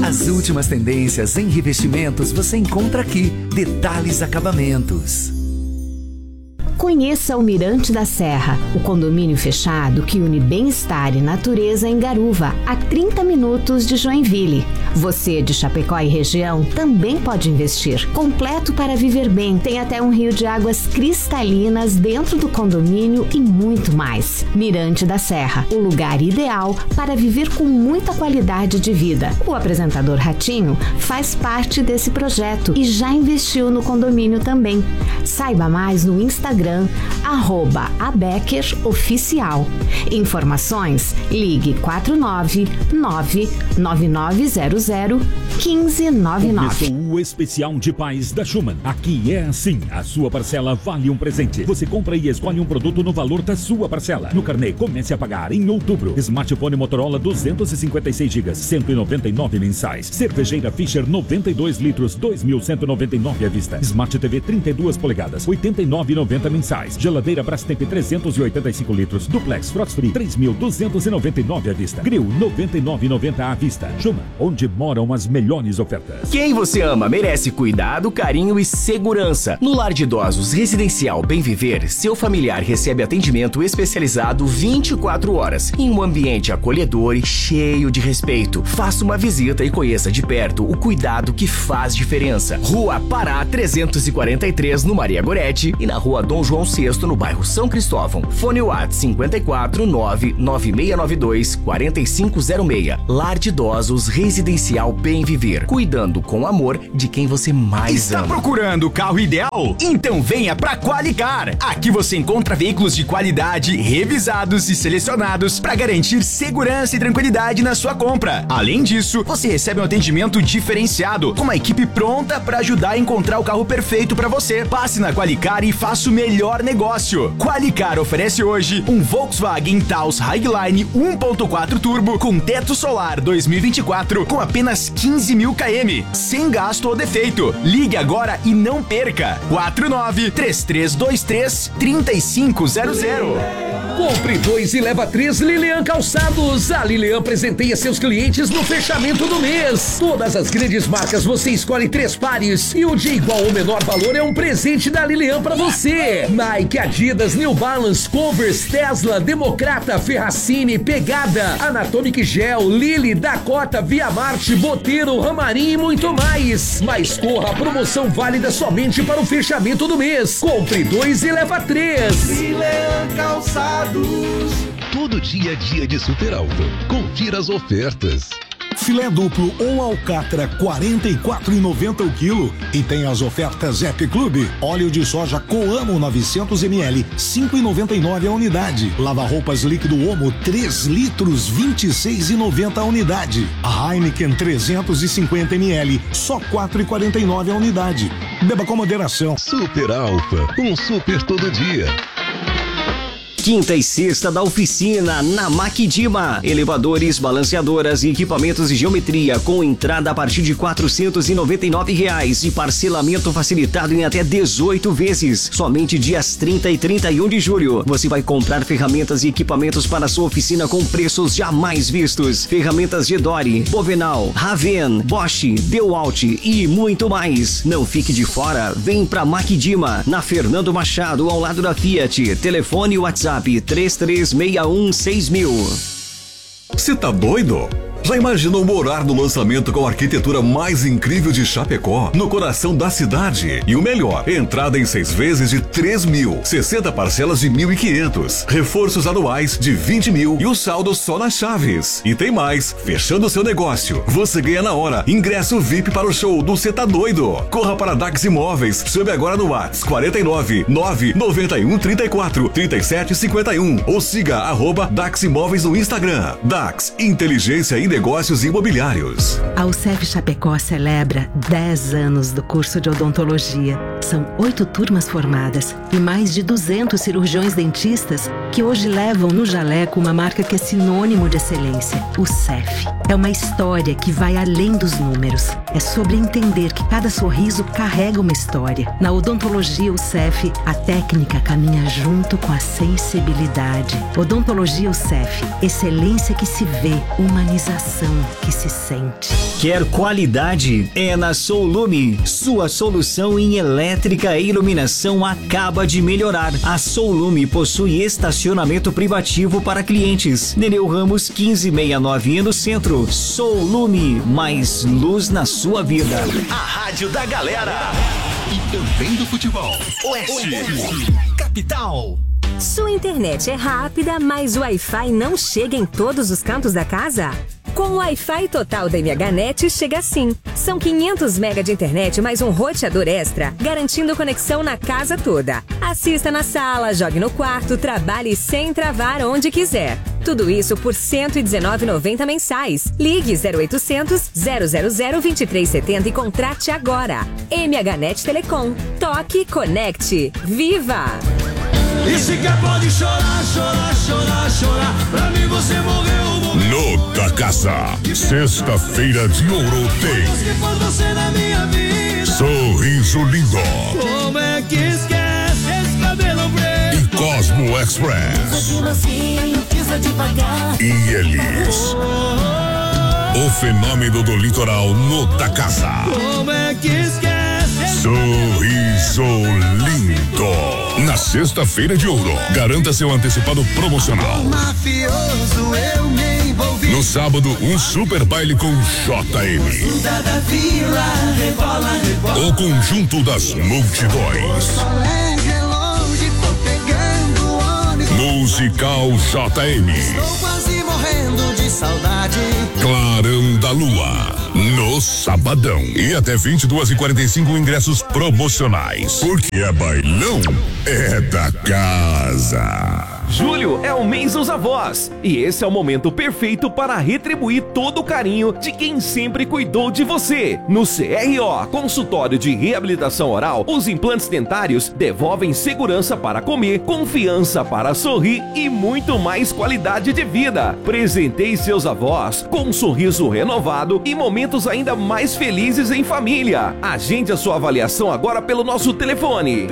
As últimas tendências em revestimentos você encontra aqui. Detalhes Acabamentos. Conheça o Mirante da Serra, o condomínio fechado que une bem-estar e natureza em Garuva, a 30 minutos de Joinville. Você de Chapecó e região também pode investir. Completo para viver bem, tem até um rio de águas cristalinas dentro do condomínio e muito mais. Mirante da Serra, o lugar ideal para viver com muita qualidade de vida. O apresentador Ratinho faz parte desse projeto e já investiu no condomínio também. Saiba mais no Instagram, @abeckeroficial. Informações, ligue 499-9900-1599. Começou o especial de paz da Schumann. Aqui é assim, a sua parcela vale um presente. Você compra e escolhe um produto no valor da sua parcela. No carnê, comece a pagar em outubro. Smartphone Motorola 256 GB, 199 mensais. Cervejeira Fischer 92 litros, 2.199 à vista. Smart TV 32 polegadas, 89,90 mensais. Geladeira Brastemp 385 litros, Duplex Frost Free 3.299 à vista. Grill 99,90 à vista. Schumann, onde moram as melhores ofertas. Quem você ama merece cuidado, carinho e segurança. No Lar de Idosos Residencial Bem Viver, seu familiar recebe atendimento especializado 24 horas, em um ambiente acolhedor e cheio de respeito. Faça uma visita e conheça de perto o cuidado que faz diferença. Rua Pará 343, no Maria Goretti, e na Rua Dom João VI, no bairro São Cristóvão. Fone WhatsApp 54 99692 4506. Lar de Idosos Residencial Bem Viver. Cuidando com amor de quem você mais ama. Está procurando o carro ideal? Então venha pra Qualicar. Aqui você encontra veículos de qualidade, revisados e selecionados para garantir segurança e tranquilidade na sua compra. Além disso, você recebe um atendimento diferenciado, com uma equipe pronta para ajudar a encontrar o carro perfeito para você. Passe na Qualicar e faça o melhor negócio. Qualicar oferece hoje um Volkswagen Taos Highline 1.4 Turbo com teto solar 2024 com apenas 15 mil km, sem gasto ou defeito. Ligue agora e não perca. 49-3323-3500. Compre 2 e leva 3 Lilian Calçados. A Lilian presenteia seus clientes no fechamento do mês. Todas as grandes marcas você escolhe 3 pares e o de igual ou menor valor é um presente da Lilian pra você. Nike, Adidas, New Balance, Converse, Tesla, Democrata, Ferracini, Pegada, Anatomic Gel, Lily, Dakota, Via Marte, Boteiro, Ramarim e muito mais. Mas corra, a promoção válida somente para o fechamento do mês. Compre 2 e leva 3. Lilian Calçados. Todo dia é dia de Super Alto. Confira as ofertas. Filé duplo ou alcatra, R$ 44,90 o quilo. E tem as ofertas App Clube. Óleo de soja Coamo 900 ml, R$ 5,99 a unidade. Lava-roupas líquido Omo, 3 litros, R$ 26,90 a unidade. A Heineken 350 ml, só R$ 4,49 a unidade. Beba com moderação. Super Alfa, um super todo dia. Quinta e sexta da oficina na Maquidima. Elevadores, balanceadoras e equipamentos de geometria com entrada a partir de R$ 499 e parcelamento facilitado em até 18 vezes. Somente dias 30 e 31 de julho. Você vai comprar ferramentas e equipamentos para sua oficina com preços jamais vistos. Ferramentas de Dori, Bovenal, Raven, Bosch, DeWalt e muito mais. Não fique de fora. Vem pra Maquidima, na Fernando Machado, ao lado da Fiat. Telefone e WhatsApp 33616000. Você tá doido? Já imaginou morar no lançamento com a arquitetura mais incrível de Chapecó, no coração da cidade? E o melhor, entrada em 6 vezes de 3 mil, 60 parcelas de 1.500, reforços anuais de 20 mil e o saldo só nas chaves. E tem mais, fechando seu negócio, você ganha na hora ingresso VIP para o show do Cê Tá Doido. Corra para Dax Imóveis, chame agora no WhatsApp 49 991 34 37 51 ou siga @Dax Imóveis no Instagram. Dax, inteligência e negócios imobiliários. A UCEF Chapecó celebra 10 anos do curso de odontologia. São 8 turmas formadas e mais de 200 cirurgiões dentistas que hoje levam no jaleco uma marca que é sinônimo de excelência, o CEF. É uma história que vai além dos números. É sobre entender que cada sorriso carrega uma história. Na odontologia UCEF, a técnica caminha junto com a sensibilidade. Odontologia UCEF, excelência que se vê, humanização que se sente. quer qualidade? É na Soulume. Sua solução em elétrica e iluminação acaba de melhorar. A Soulume possui estacionamento privativo para clientes. Nereu Ramos 1569 no centro. Soulume, mais luz na sua vida. A rádio da galera. E também do futebol. Oeste. Capital. Sua internet é rápida, mas o Wi-Fi não chega em todos os cantos da casa? Com o Wi-Fi total da MHNet chega assim. São 500 MB de internet mais um roteador extra, garantindo conexão na casa toda. Assista na sala, jogue no quarto, trabalhe sem travar onde quiser. Tudo isso por R$ 119,90 mensais. Ligue 0800 000 2370 e contrate agora. MHNet Telecom. Toque, conecte. Viva! E se quer pode chorar, chorar, chorar, chorar. Pra mim você morreu. No da Casa, sexta-feira de ouro tem Sorriso Lindo. Como é que esquece esse cabelo preto? E Cosmo Express. E eles. O fenômeno do litoral no da Casa. Como é que esquece? Sorriso Lindo. Na sexta-feira de ouro, garanta seu antecipado promocional. Mafioso, eu me envolvi. No sábado, um super baile com JM. O conjunto das multidões. Musical JM. Estou quase morrendo de saudade. Clarão da Lua. No sabadão. E até 22h45 ingressos promocionais. Porque é bailão, é da casa. Julho é o mês dos avós e esse é o momento perfeito para retribuir todo o carinho de quem sempre cuidou de você. No CRO, Consultório de Reabilitação Oral, os implantes dentários devolvem segurança para comer, confiança para sorrir e muito mais qualidade de vida. Presenteie seus avós com um sorriso renovado e momentos ainda mais felizes em família. Agende a sua avaliação agora pelo nosso telefone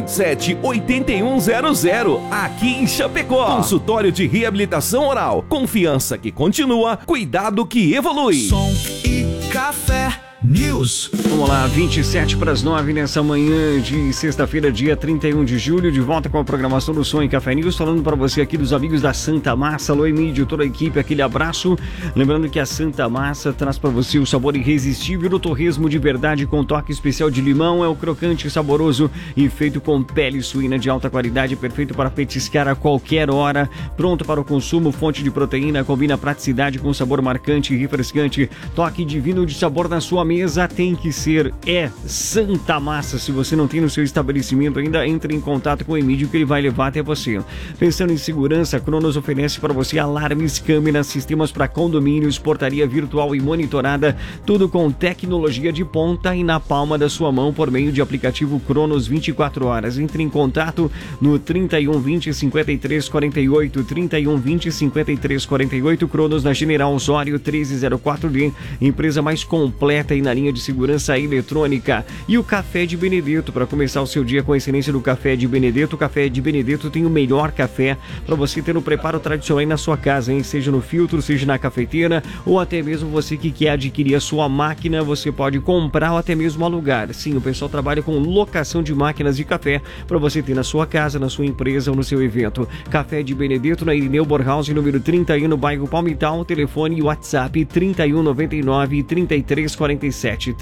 3027-8100 aqui em Chapecó. Consultório de Reabilitação Oral. Confiança que continua, cuidado que evolui. Som e café News. Vamos lá, 7:27 nessa manhã de sexta-feira, dia 31 de julho, de volta com a programação do Som e Café News, falando para você aqui dos amigos da Santa Massa. Alô, Emílio, toda a equipe, aquele abraço. Lembrando que a Santa Massa traz para você o sabor irresistível do torresmo de verdade com toque especial de limão. É o crocante saboroso e feito com pele suína de alta qualidade, perfeito para petiscar a qualquer hora, pronto para o consumo, fonte de proteína, combina praticidade com sabor marcante e refrescante, toque divino de sabor na sua mesa. Tem que ser Santa Massa. Se você não tem no seu estabelecimento ainda, entre em contato com o Emílio que ele vai levar até você. Pensando em segurança, a Cronos oferece para você alarmes, câmeras, sistemas para condomínios, portaria virtual e monitorada, tudo com tecnologia de ponta e na palma da sua mão por meio de aplicativo Cronos 24 horas. Entre em contato no 3120 5348, 3120 5348, Cronos na General Osório 1304D, empresa mais completa e na linha de segurança eletrônica. E o Café de Benedetto, para começar o seu dia com a excelência do Café de Benedetto. O Café de Benedetto tem o melhor café para você ter no preparo tradicional aí na sua casa, hein? Seja no filtro, seja na cafeteira, ou até mesmo você que quer adquirir a sua máquina, você pode comprar ou até mesmo alugar. Sim, o pessoal trabalha com locação de máquinas de café para você ter na sua casa, na sua empresa ou no seu evento. Café de Benedetto na Irineu Borhouse, número 31, no bairro Palmital. Telefone e WhatsApp 3199 3347.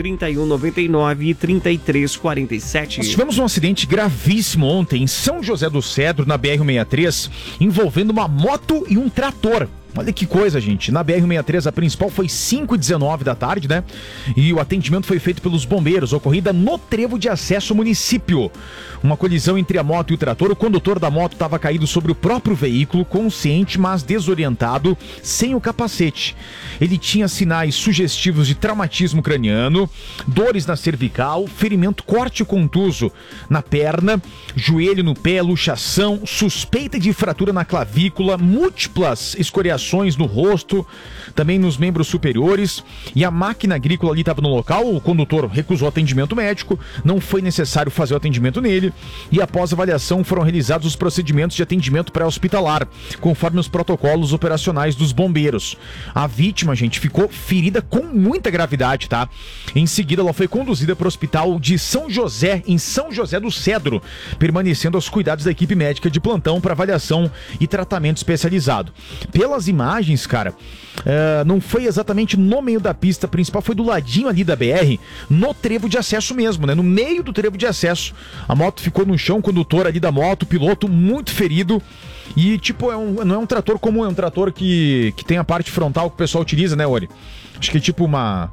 3199 e 3347. Nós tivemos um acidente gravíssimo ontem em São José do Cedro, na BR-163, envolvendo uma moto e um trator. Olha que coisa, gente. Na BR-163, a principal foi 5h19 da tarde, né? E o atendimento foi feito pelos bombeiros, ocorrida no trevo de acesso ao município. Uma colisão entre a moto e o trator. O condutor da moto estava caído sobre o próprio veículo, consciente, mas desorientado, sem o capacete. Ele tinha sinais sugestivos de traumatismo craniano, dores na cervical, ferimento corte contuso na perna, joelho no pé, luxação, suspeita de fratura na clavícula, múltiplas escoriações perfurações no rosto, também nos membros superiores, e a máquina agrícola ali estava no local. O condutor recusou atendimento médico, não foi necessário fazer o atendimento nele, e após a avaliação foram realizados os procedimentos de atendimento pré-hospitalar, conforme os protocolos operacionais dos bombeiros. A vítima, gente, ficou ferida com muita gravidade, tá? Em seguida, ela foi conduzida para o hospital de São José, em São José do Cedro, permanecendo aos cuidados da equipe médica de plantão para avaliação e tratamento especializado. Pelas imagens, cara, não foi exatamente no meio da pista principal, foi do ladinho ali da BR, no trevo de acesso mesmo, né? No meio do trevo de acesso. A moto ficou no chão, o condutor ali da moto, o piloto muito ferido. E, tipo, não é um trator comum, é um trator que tem a parte frontal que o pessoal utiliza, né, Ori? Acho que é tipo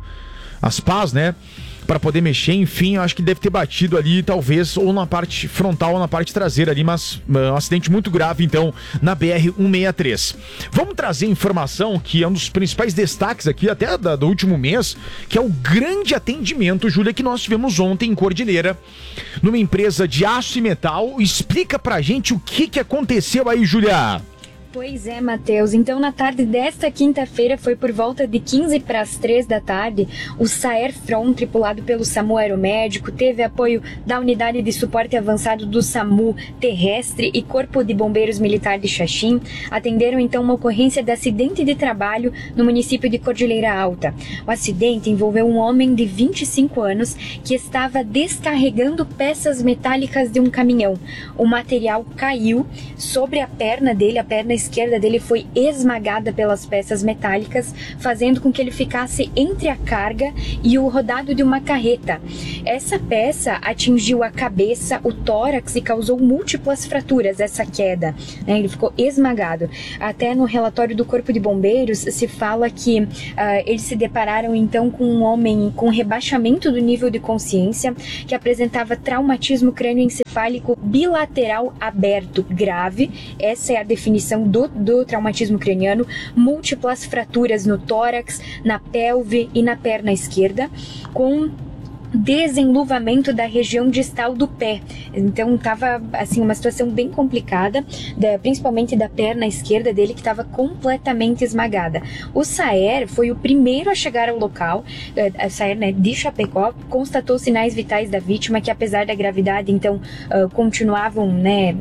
as pás, né? Pra poder mexer, enfim, eu acho que deve ter batido ali, talvez, ou na parte frontal ou na parte traseira ali, mas um acidente muito grave, então, na BR-163. Vamos trazer informação que é um dos principais destaques aqui, até do último mês, que é o grande atendimento, Júlia, que nós tivemos ontem em Cordilheira, numa empresa de aço e metal. Explica pra gente o que aconteceu aí, Júlia. Pois é, Matheus. Então, na tarde desta quinta-feira, foi por volta de 15 para as 3 da tarde, o Saer Front, tripulado pelo SAMU Aeromédico, teve apoio da Unidade de Suporte Avançado do SAMU Terrestre e Corpo de Bombeiros Militar de Xaxim, atenderam então uma ocorrência de acidente de trabalho no município de Cordilheira Alta. O acidente envolveu um homem de 25 anos que estava descarregando peças metálicas de um caminhão. O material caiu sobre a perna dele, a perna esquerda dele foi esmagada pelas peças metálicas, fazendo com que ele ficasse entre a carga e o rodado de uma carreta. Essa peça atingiu a cabeça, o tórax e causou múltiplas fraturas, essa queda, né? Ele ficou esmagado. Até no relatório do Corpo de Bombeiros se fala que eles se depararam então com um homem com rebaixamento do nível de consciência, que apresentava traumatismo crânioencefálico bilateral aberto grave. Essa é a definição do traumatismo craniano, múltiplas fraturas no tórax, na pelve e na perna esquerda, com desenluvamento da região distal do pé. Então estava assim uma situação bem complicada, principalmente da perna esquerda dele, que estava completamente esmagada. O Saer foi o primeiro a chegar ao local, a Saer, né, de Chapecó, constatou sinais vitais da vítima, que apesar da gravidade então continuavam.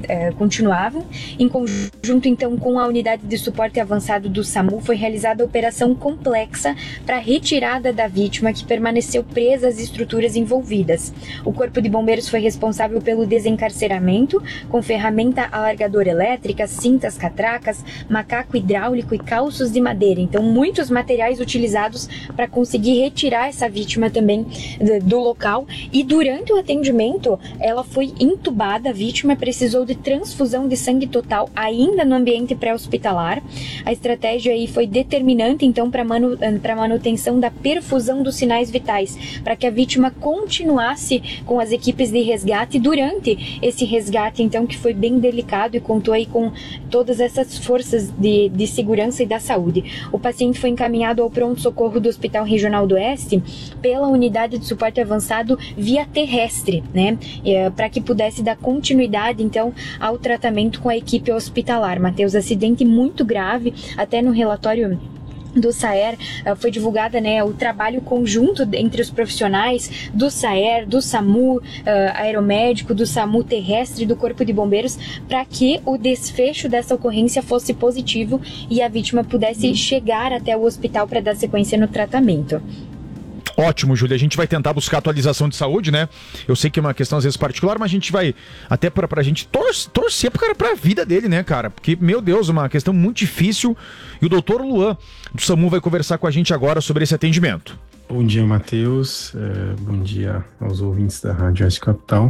Em conjunto então com a Unidade de Suporte Avançado do SAMU, foi realizada a operação complexa para retirada da vítima, que permaneceu presa às estruturas envolvidas. O Corpo de Bombeiros foi responsável pelo desencarceramento, com ferramenta alargadora elétrica, cintas, catracas, macaco hidráulico e calços de madeira. Então, muitos materiais utilizados para conseguir retirar essa vítima também do local. E durante o atendimento, ela foi intubada. A vítima precisou de transfusão de sangue total, ainda no ambiente pré-hospitalar. A estratégia aí foi determinante, então, para a manutenção da perfusão dos sinais vitais, para que a vítima continuasse com as equipes de resgate durante esse resgate, então, que foi bem delicado e contou aí com todas essas forças de segurança e da saúde. O paciente foi encaminhado ao pronto-socorro do Hospital Regional do Oeste pela Unidade de Suporte Avançado via terrestre, né, para que pudesse dar continuidade, então, ao tratamento com a equipe hospitalar. Matheus, acidente muito grave, até no relatório do Saer foi divulgada, né, o trabalho conjunto entre os profissionais do Saer, do SAMU Aeromédico, do SAMU Terrestre e do Corpo de Bombeiros, para que o desfecho dessa ocorrência fosse positivo e a vítima pudesse chegar até o hospital para dar sequência no tratamento. Ótimo, Júlia. A gente vai tentar buscar atualização de saúde, né? Eu sei que é uma questão às vezes particular, mas a gente vai até pra gente torcer pro cara, pra vida dele, né, cara? Porque, meu Deus, uma questão muito difícil. E o doutor Luan do SAMU vai conversar com a gente agora sobre esse atendimento. Bom dia, Matheus. Bom dia aos ouvintes da Rádio Oeste Capital.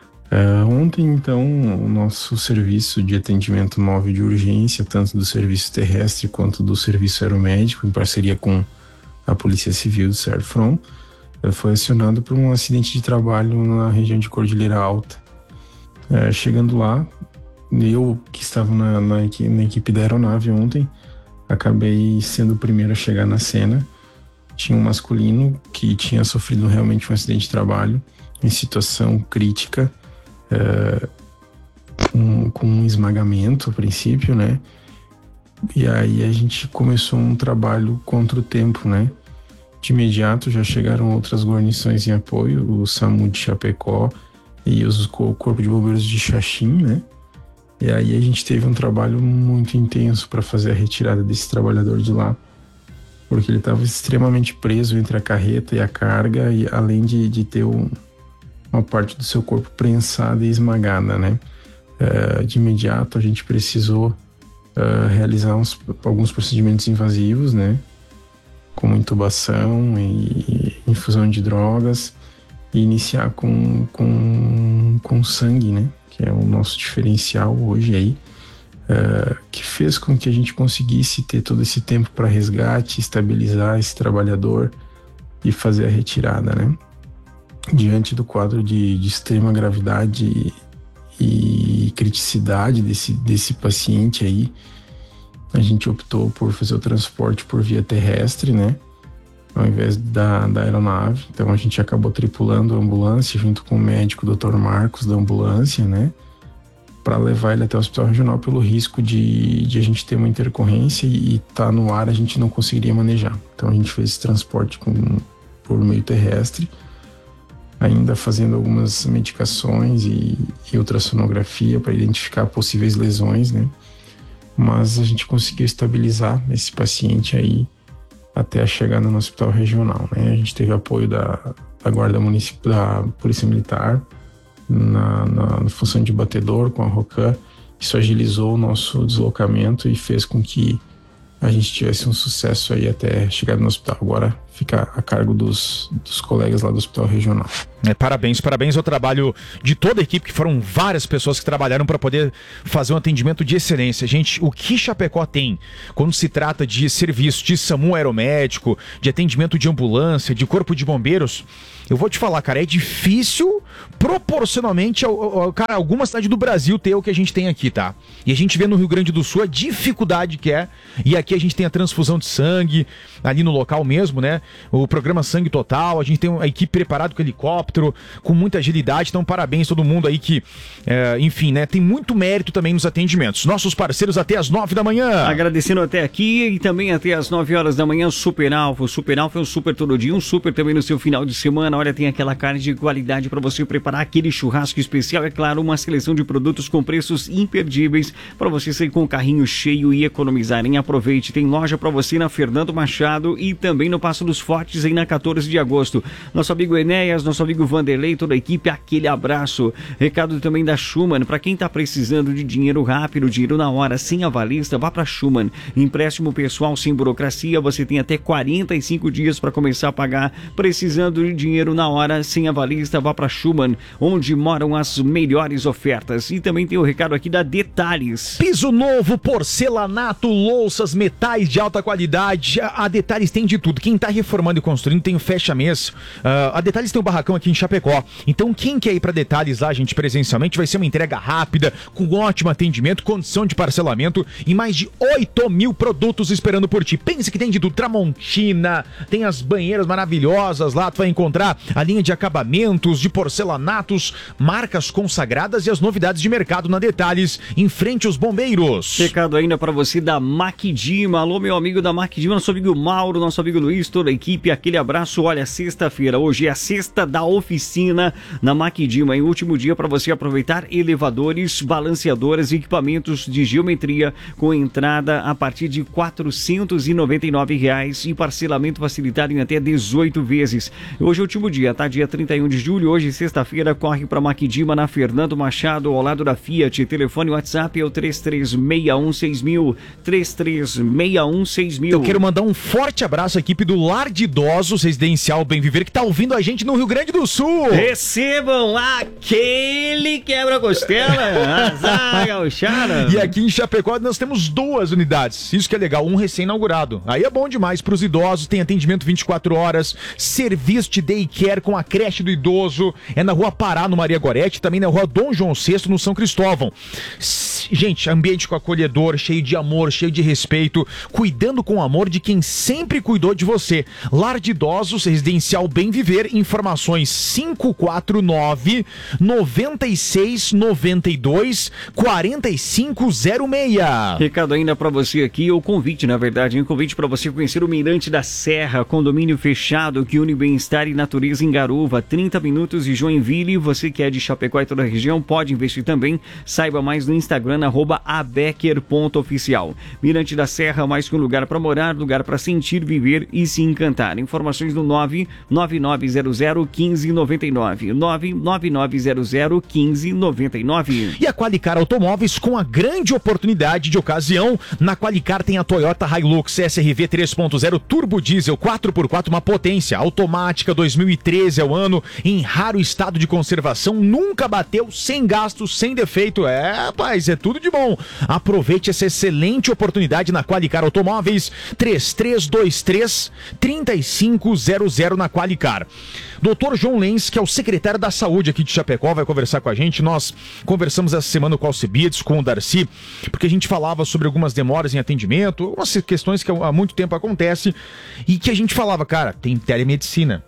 Ontem, então, o nosso serviço de atendimento móvel de urgência, tanto do serviço terrestre quanto do serviço aeromédico, em parceria com a Polícia Civil do Serfron, foi acionado por um acidente de trabalho na região de Cordilheira Alta. Chegando lá, eu que estava na equipe da aeronave ontem, acabei sendo o primeiro a chegar na cena. Tinha um masculino que tinha sofrido realmente um acidente de trabalho, em situação crítica, com um esmagamento a princípio, né? E aí a gente começou um trabalho contra o tempo, né? De imediato já chegaram outras guarnições em apoio, o SAMU de Chapecó e o Corpo de Bombeiros de Xaxim, né? E aí a gente teve um trabalho muito intenso para fazer a retirada desse trabalhador de lá, porque ele estava extremamente preso entre a carreta e a carga, e além de ter uma parte do seu corpo prensada e esmagada, né? De imediato a gente precisou realizar alguns procedimentos invasivos, né? Como intubação e infusão de drogas, e iniciar com sangue, né? Que é o nosso diferencial hoje aí, que fez com que a gente conseguisse ter todo esse tempo para resgate, estabilizar esse trabalhador e fazer a retirada, né? Diante do quadro de extrema gravidade e criticidade desse paciente aí, a gente optou por fazer o transporte por via terrestre, né? Ao invés da aeronave. Então a gente acabou tripulando a ambulância junto com o médico Dr. Marcos da ambulância, né? Para levar ele até o hospital regional, pelo risco de a gente ter uma intercorrência e tá no ar, a gente não conseguiria manejar. Então a gente fez esse transporte por meio terrestre, ainda fazendo algumas medicações e ultrassonografia para identificar possíveis lesões, né? Mas a gente conseguiu estabilizar esse paciente aí até a chegada no hospital regional, né? A gente teve apoio da Guarda Municipal, da Polícia Militar, na função de batedor com a ROCAM. Isso agilizou o nosso deslocamento e fez com que a gente tivesse um sucesso aí até chegar no hospital. Agora fica a cargo dos colegas lá do hospital regional. Parabéns ao trabalho de toda a equipe, que foram várias pessoas que trabalharam para poder fazer um atendimento de excelência. Gente, o que Chapecó tem quando se trata de serviço de SAMU aeromédico, de atendimento de ambulância, de corpo de bombeiros, eu vou te falar, cara, é difícil proporcionalmente cara, alguma cidade do Brasil ter o que a gente tem aqui, tá? E a gente vê no Rio Grande do Sul a dificuldade que é, e aqui a gente tem a transfusão de sangue ali no local mesmo, né? O programa Sangue Total, a gente tem a equipe preparada com helicóptero, com muita agilidade. Então parabéns a todo mundo aí que, enfim, né, tem muito mérito também nos atendimentos. Nossos parceiros até as 9 da manhã. Agradecendo até aqui e também até as 9 horas da manhã, Super Alfa. O Super Alfa é um super todo dia, um super também no seu final de semana. Olha, tem aquela carne de qualidade para você preparar aquele churrasco especial. É claro, uma seleção de produtos com preços imperdíveis para você sair com o carrinho cheio e economizarem. Aproveite, tem loja para você na Fernando Machado e também no Passo dos Fortes, aí na 14 de agosto. Nosso amigo Enéas, nosso amigo Vanderlei, toda a equipe, aquele abraço. Recado também da Schumann, para quem tá precisando de dinheiro rápido, dinheiro na hora, sem avalista, vá para Schumann. Empréstimo pessoal sem burocracia, você tem até 45 dias para começar a pagar. Precisando de dinheiro na hora, sem avalista, vá para Schumann, onde moram as melhores ofertas. E também tem o recado aqui da Detalhes. Piso novo, porcelanato, louças, metais de alta qualidade. A Detalhes tem de tudo. Quem tá reformando e construindo tem o fecha-mês. A Detalhes tem um barracão aqui em Chapecó. Então quem quer ir pra Detalhes lá, gente, presencialmente, vai ser uma entrega rápida, com ótimo atendimento, condição de parcelamento e mais de 8 mil produtos esperando por ti. Pense que tem de tudo. Tramontina, tem as banheiras maravilhosas lá, tu vai encontrar a linha de acabamentos, de porcelanatos, marcas consagradas e as novidades de mercado na Detalhes, em frente aos bombeiros. Recado ainda para você da Maquidima. Alô, meu amigo da Maquidima, nosso amigo Mauro, nosso amigo Luiz, toda a equipe, aquele abraço. Olha, sexta-feira, hoje é a sexta da oficina na Maquidima, em último dia para você aproveitar elevadores, balanceadoras e equipamentos de geometria com entrada a partir de R$ 499 e parcelamento facilitado em até 18 vezes. Hoje é o último dia, tá? Dia 31 de julho, hoje sexta-feira, corre para Maquidima na Fernando Machado, ao lado da Fiat. Telefone WhatsApp é o 33616000, 33616000. Eu quero mandar um forte abraço à equipe do Lar de Idosos Residencial Bem Viver, que tá ouvindo a gente no Rio Grande do Sul. Recebam aquele quebra-costela, gauchada. E aqui em Chapecó nós temos 2 unidades, isso que é legal, um recém-inaugurado. Aí é bom demais para os idosos, tem atendimento 24 horas, serviço de daycare com a creche do idoso, é na Rua Pará, no Maria Gorete, também na Rua Dom João VI, no São Cristóvão. Gente, ambiente acolhedor, cheio de amor, cheio de respeito, cuidando com amor de quem sempre cuidou de você. Lar de Idosos, Residencial Bem Viver, informações 549-9692-4506. Recado ainda para você aqui, o convite, na verdade, um convite para você conhecer o Mirante da Serra, condomínio fechado que une bem-estar e natureza em Garuva, 30 minutos de Joinville. Você que é de Chapecó e toda a região pode investir também. Saiba mais no Instagram, @abecker.oficial. Mirante da Serra, mais que um lugar para morar, lugar para sentir, viver e se encantar. Informações no 999001599. 999001599. E a Qualicar Automóveis com a grande oportunidade de ocasião. Na Qualicar tem a Toyota Hilux SRV 3.0 Turbo Diesel 4x4, uma potência automática, 2013 é o ano, em raro estado de conservação, nunca bateu, sem gastos, sem defeito. Rapaz, é tudo de bom. Aproveite essa excelente oportunidade na Qualicar Automóveis, 3323-3500 na Qualicar. Dr. João Lenz, que é o secretário da Saúde aqui de Chapecó, vai conversar com a gente. Nós conversamos essa semana com o Alcibiades, com o Darcy, porque a gente falava sobre algumas demoras em atendimento, algumas questões que há muito tempo acontecem e que a gente falava, cara, tem telemedicina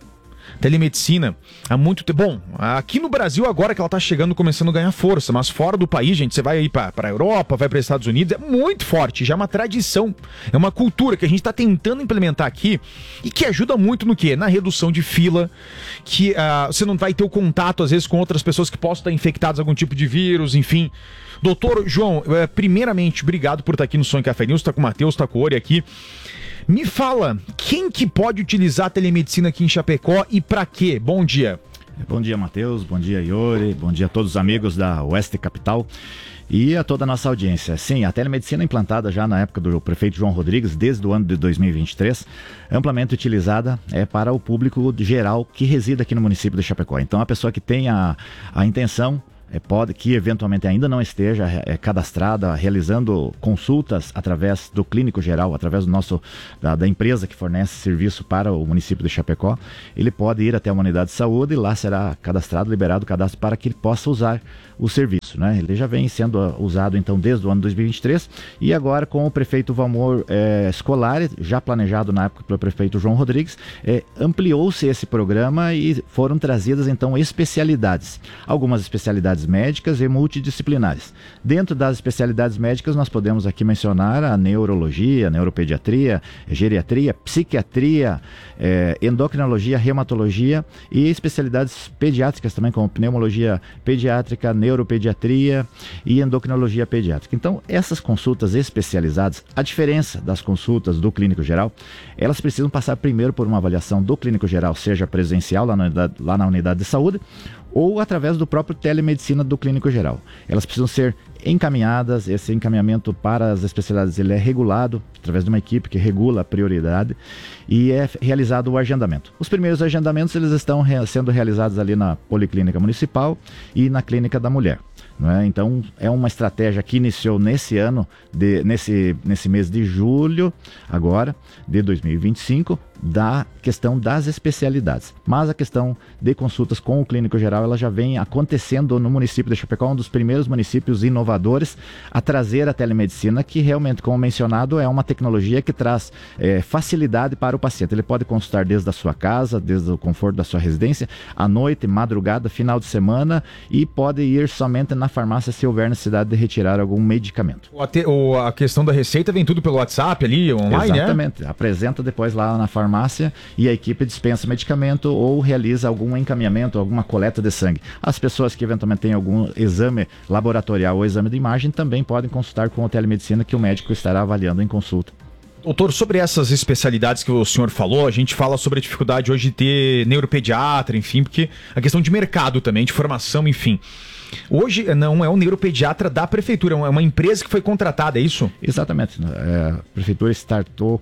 há muito tempo. Bom, aqui no Brasil agora que ela tá chegando, começando a ganhar força, mas fora do país, gente, você vai aí pra Europa, vai para os Estados Unidos, é muito forte, já é uma tradição, é uma cultura que a gente tá tentando implementar aqui e que ajuda muito no quê? Na redução de fila, que você não vai ter o contato às vezes com outras pessoas que possam estar infectadas com algum tipo de vírus, enfim. Doutor João, primeiramente, obrigado por estar aqui no Sonho Café News, tá com o Matheus, tá com o Ori aqui. Me fala, quem que pode utilizar a telemedicina aqui em Chapecó e para quê? Bom dia. Bom dia, Matheus. Bom dia, Iori. Bom dia a todos os amigos da Oeste Capital e a toda a nossa audiência. Sim, a telemedicina implantada já na época do prefeito João Rodrigues, desde o ano de 2023, amplamente utilizada para o público geral que reside aqui no município de Chapecó. Então, a pessoa que tem a intenção, que eventualmente ainda não esteja cadastrada, realizando consultas através do clínico geral, através da empresa que fornece serviço para o município de Chapecó, ele pode ir até a unidade de saúde e lá será cadastrado, liberado o cadastro para que ele possa usar o serviço, né? Ele já vem sendo usado então desde o ano 2023 e agora com o prefeito Valmor Scolari, já planejado na época pelo prefeito João Rodrigues, ampliou-se esse programa e foram trazidas então especialidades, algumas especialidades médicas e multidisciplinares. Dentro das especialidades médicas nós podemos aqui mencionar a neurologia, neuropediatria, geriatria, psiquiatria, endocrinologia, reumatologia e especialidades pediátricas também, como pneumologia pediátrica, neuropediatria e endocrinologia pediátrica. Então, essas consultas especializadas, a diferença das consultas do clínico geral, elas precisam passar primeiro por uma avaliação do clínico geral, seja presencial lá na unidade de saúde, ou através do próprio telemedicina do clínico geral. Elas precisam ser encaminhadas, esse encaminhamento para as especialidades ele é regulado através de uma equipe que regula a prioridade e é realizado o agendamento. Os primeiros agendamentos eles estão sendo realizados ali na Policlínica Municipal e na Clínica da Mulher. Então é uma estratégia que iniciou nesse ano, nesse mês de julho, agora, de 2025, da questão das especialidades. Mas a questão de consultas com o clínico geral, ela já vem acontecendo no município de Chapecó, um dos primeiros municípios inovadores a trazer a telemedicina, que realmente, como mencionado, é uma tecnologia que traz facilidade para o paciente. Ele pode consultar desde a sua casa, desde o conforto da sua residência, à noite, madrugada, final de semana, e pode ir somente na farmácia se houver necessidade de retirar algum medicamento. A questão da receita vem tudo pelo WhatsApp ali, online, Exatamente. Apresenta depois lá na farmácia e a equipe dispensa medicamento ou realiza algum encaminhamento, alguma coleta de sangue. As pessoas que eventualmente têm algum exame laboratorial ou exame de imagem também podem consultar com a telemedicina que o médico estará avaliando em consulta. Doutor, sobre essas especialidades que o senhor falou, a gente fala sobre a dificuldade hoje de ter neuropediatra, enfim, porque a questão de mercado também, de formação, enfim. Hoje não é um neuropediatra da prefeitura, é uma empresa que foi contratada, é isso? Exatamente. A prefeitura startou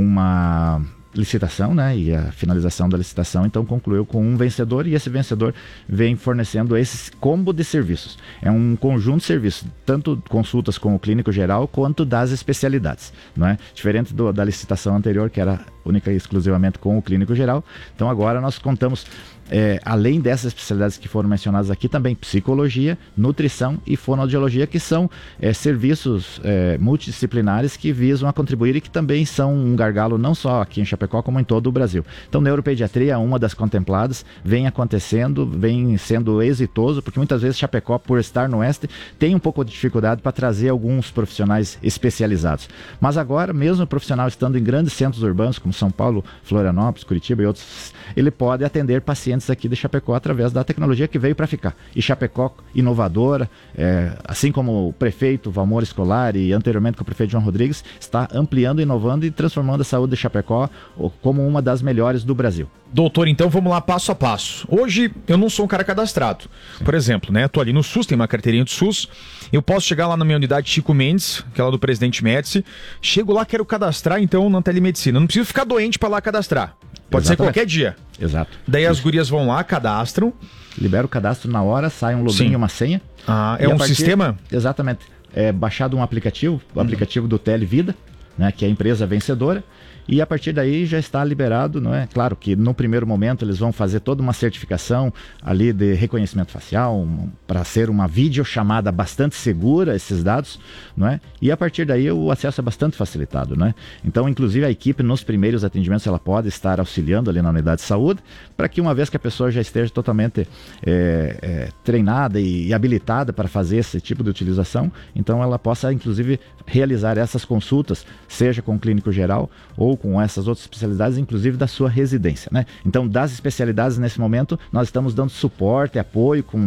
uma licitação, né? E a finalização da licitação então concluiu com um vencedor e esse vencedor vem fornecendo esse combo de serviços. É um conjunto de serviços, tanto consultas com o clínico geral quanto das especialidades, não é? Diferente da licitação anterior, que era única e exclusivamente com o clínico geral. Então agora nós contamos, além dessas especialidades que foram mencionadas aqui, também psicologia, nutrição e fonoaudiologia, que são serviços multidisciplinares que visam a contribuir e que também são um gargalo não só aqui em Chapecó, Chapecó, como em todo o Brasil. Então, neuropediatria é uma das contempladas, vem acontecendo, vem sendo exitoso, porque muitas vezes Chapecó, por estar no oeste, tem um pouco de dificuldade para trazer alguns profissionais especializados. Mas agora, mesmo o profissional estando em grandes centros urbanos, como São Paulo, Florianópolis, Curitiba e outros, ele pode atender pacientes aqui de Chapecó através da tecnologia que veio para ficar. E Chapecó, inovadora, assim como o prefeito Valmor Scolari e anteriormente com o prefeito João Rodrigues, está ampliando, inovando e transformando a saúde de Chapecó como uma das melhores do Brasil. Doutor, então vamos lá passo a passo. Hoje eu não sou um cara cadastrado. Por exemplo, né? Tô ali no SUS, tem uma carteirinha do SUS. Eu posso chegar lá na minha unidade Chico Mendes, aquela do Presidente Médici. Chego lá, quero cadastrar então na telemedicina. Não preciso ficar doente para lá cadastrar. Pode ser qualquer dia. Exato. Daí as gurias vão lá, cadastram. Libera o cadastro na hora, sai um login e uma senha. Ah, é um sistema? Exatamente. É baixado um aplicativo, o aplicativo do Televida, né, que é a empresa vencedora. E a partir daí já está liberado, não é? Claro que no primeiro momento eles vão fazer toda uma certificação ali de reconhecimento facial, para ser uma videochamada bastante segura, esses dados, não é? E a partir daí o acesso é bastante facilitado, não é? Então, inclusive, a equipe nos primeiros atendimentos, ela pode estar auxiliando ali na unidade de saúde, para que uma vez que a pessoa já esteja totalmente treinada e habilitada para fazer esse tipo de utilização, então ela possa, inclusive, realizar essas consultas, seja com o clínico geral ou com essas outras especialidades, inclusive da sua residência, né? Então, das especialidades, nesse momento, nós estamos dando suporte, apoio com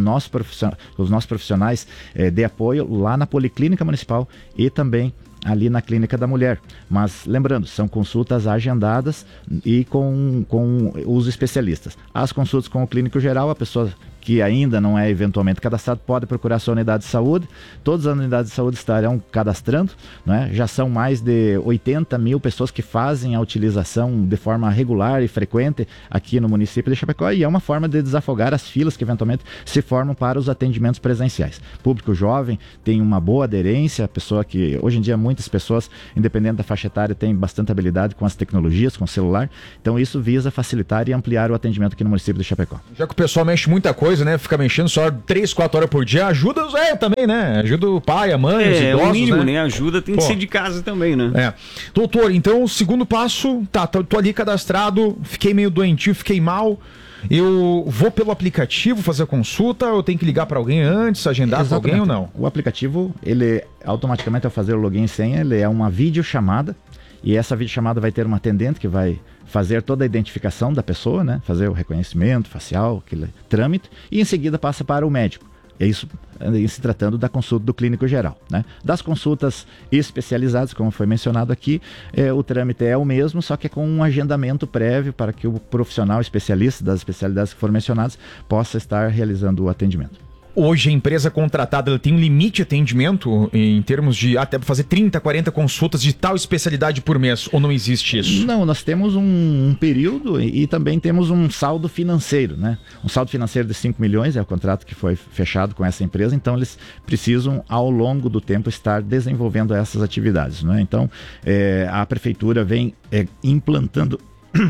os nossos profissionais de apoio lá na Policlínica Municipal e também ali na Clínica da Mulher. Mas, lembrando, são consultas agendadas e com os especialistas. As consultas com o clínico geral, a pessoa que ainda não é eventualmente cadastrado pode procurar a sua unidade de saúde. Todas as unidades de saúde estarão cadastrando, né? Já são mais de 80 mil pessoas que fazem a utilização de forma regular e frequente aqui no município de Chapecó, e é uma forma de desafogar as filas que eventualmente se formam para os atendimentos presenciais. Público jovem tem uma boa aderência, a pessoa que hoje em dia muitas pessoas, independente da faixa etária, têm bastante habilidade com as tecnologias, com o celular, então isso visa facilitar e ampliar o atendimento aqui no município de Chapecó. Já que o pessoal mexe muita coisa, né? Fica mexendo só 3, 4 horas por dia, ajuda também, né? Ajuda o pai, a mãe, os idosos, o mínimo, né? Ajuda tem que ser de casa também, né? Doutor, então o segundo passo, tô ali cadastrado, fiquei meio doentio, fiquei mal. Eu vou pelo aplicativo fazer a consulta ou eu tenho que ligar para alguém antes, agendar com alguém ou não? O aplicativo, ele automaticamente ao fazer o login e senha, ele é uma videochamada, e essa videochamada vai ter uma atendente que vai fazer toda a identificação da pessoa, né? Fazer o reconhecimento facial, aquele trâmite, e em seguida passa para o médico. É isso, se tratando da consulta do clínico geral, né? Das consultas especializadas, como foi mencionado aqui, o trâmite é o mesmo, só que é com um agendamento prévio para que o profissional especialista das especialidades que foram mencionadas possa estar realizando o atendimento. Hoje a empresa contratada ela tem um limite de atendimento em termos de até fazer 30, 40 consultas de tal especialidade por mês, ou não existe isso? Não, nós temos um período e também temos um saldo financeiro, né? Um saldo financeiro de 5 milhões é o contrato que foi fechado com essa empresa, então eles precisam ao longo do tempo estar desenvolvendo essas atividades, né? Então a prefeitura vem implantando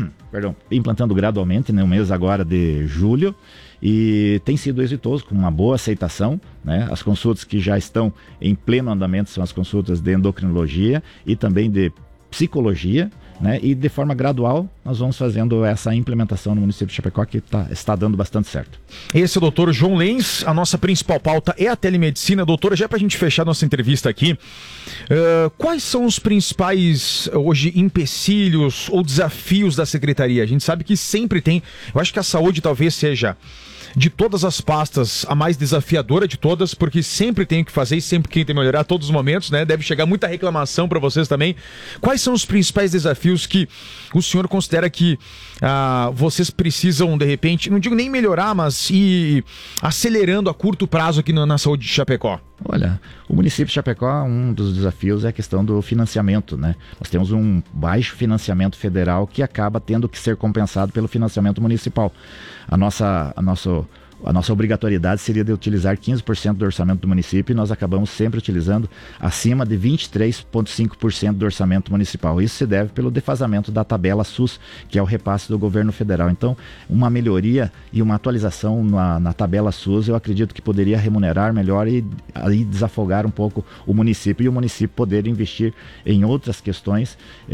gradualmente, no mês agora de julho, e tem sido exitoso, com uma boa aceitação, né? As consultas que já estão em pleno andamento são as consultas de endocrinologia e também de psicologia, né? E de forma gradual nós vamos fazendo essa implementação no município de Chapecó, que está dando bastante certo. Esse é o doutor João Lenz, a nossa principal pauta é a telemedicina. Doutora, já para a gente fechar nossa entrevista aqui, quais são os principais hoje empecilhos ou desafios da secretaria? A gente sabe que sempre tem, eu acho que a saúde talvez seja de todas as pastas a mais desafiadora de todas, porque sempre tem que fazer e sempre tem que melhorar a todos os momentos, né? Deve chegar muita reclamação para vocês também. Quais são os principais desafios que o senhor considera que vocês precisam, de repente, não digo nem melhorar, mas ir acelerando a curto prazo aqui na saúde de Chapecó? Olha, o município de Chapecó, um dos desafios é a questão do financiamento, né? Nós temos um baixo financiamento federal que acaba tendo que ser compensado pelo financiamento municipal. a nossa obrigatoriedade seria de utilizar 15% do orçamento do município, e nós acabamos sempre utilizando acima de 23,5% do orçamento municipal. Isso se deve pelo defasamento da tabela SUS, que é o repasse do governo federal. Então, uma melhoria e uma atualização na tabela SUS, eu acredito que poderia remunerar melhor e aí desafogar um pouco o município, e o município poder investir em outras questões.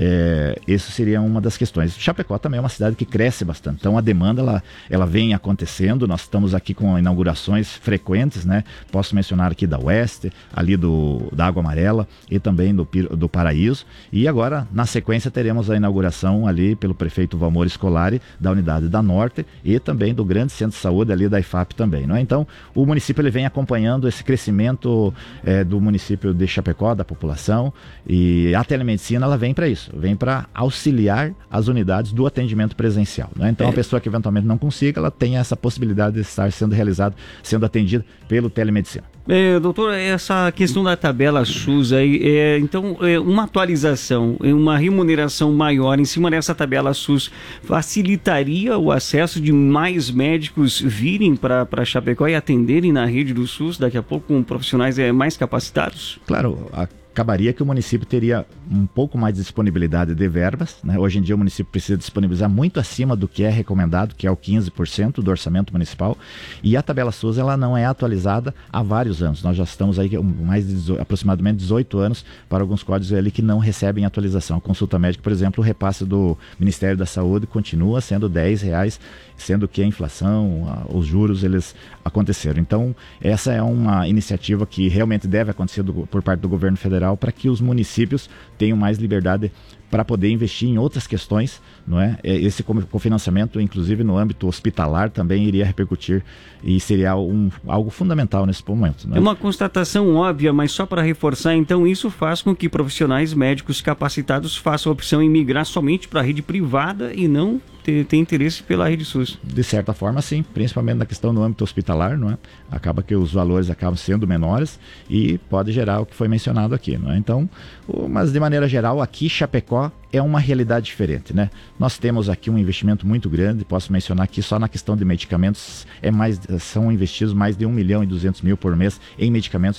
Isso seria uma das questões. Chapecó também é uma cidade que cresce bastante, então a demanda ela vem acontecendo. Nós estamos aqui com inaugurações frequentes, né? Posso mencionar aqui da Oeste, ali da Água Amarela e também do Paraíso, e agora na sequência teremos a inauguração ali pelo prefeito Valmor Scolari da unidade da Norte e também do grande centro de saúde ali da IFAP também, não é? Então o município ele vem acompanhando esse crescimento do município de Chapecó, da população, e a telemedicina ela vem para isso, vem para auxiliar as unidades do atendimento presencial, né? Então a pessoa que eventualmente não consiga, ela tem essa possibilidade de estar sendo atendida pelo telemedicina. Doutor, essa questão da tabela SUS aí, então uma atualização, uma remuneração maior em cima dessa tabela SUS facilitaria o acesso de mais médicos virem para Chapecó e atenderem na rede do SUS daqui a pouco com profissionais mais capacitados? Claro, acabaria que o município teria um pouco mais de disponibilidade de verbas, né? Hoje em dia o município precisa disponibilizar muito acima do que é recomendado, que é o 15% do orçamento municipal, e a tabela SUS ela não é atualizada há vários anos. Nós já estamos aí aproximadamente 18 anos para alguns códigos ali que não recebem atualização. A consulta médica, por exemplo, o repasse do Ministério da Saúde continua sendo R$10, sendo que a inflação, os juros, eles aconteceram. Então, essa é uma iniciativa que realmente deve acontecer por parte do governo federal, para que os municípios tenham mais liberdade para poder investir em outras questões, não é? Esse cofinanciamento, inclusive no âmbito hospitalar, também iria repercutir e seria algo fundamental nesse momento, não é? É uma constatação óbvia, mas só para reforçar, então isso faz com que profissionais médicos capacitados façam a opção em migrar somente para a rede privada e não ter interesse pela rede SUS. De certa forma, sim, principalmente na questão do âmbito hospitalar, não é? Acaba que os valores acabam sendo menores e pode gerar o que foi mencionado aqui, não é? Então, mas de maneira geral, aqui Chapecó é uma realidade diferente, né? Nós temos aqui um investimento muito grande, posso mencionar aqui só na questão de medicamentos, são investidos mais de 1.200.000 por mês em medicamentos,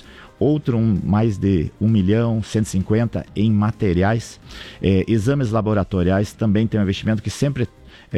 mais de 1.150.000 em materiais, exames laboratoriais também tem um investimento que sempre